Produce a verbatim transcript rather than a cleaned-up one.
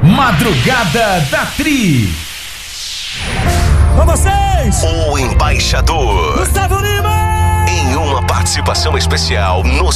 Madrugada da Tri. Com vocês, o embaixador Gustavo Lima, em uma participação especial no